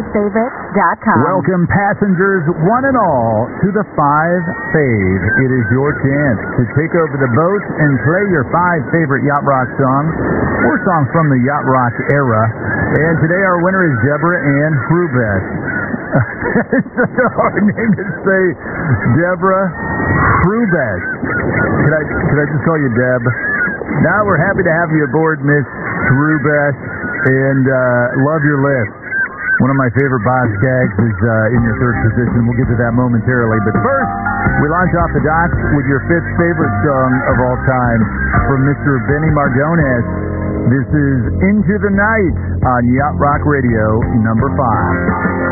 5favorites.com. Welcome, passengers, one and all, to the 5 Fave. It is your chance to take over the boat and play your 5 favorite Yacht Rock songs or songs from the Yacht Rock era. And today our winner is Deborah Ann Hrubes. It's such a hard name to say, Deborah Hrubes. Could I just call you Deb? Now we're happy to have you aboard, Miss Hrubes, and love your list. One of my favorite Boz Skaggs is in your third position. We'll get to that momentarily. But first, we launch off the docks with your 5th favorite song of all time from Mr. Benny Mardones. This is Into the Night on Yacht Rock Radio, number 5.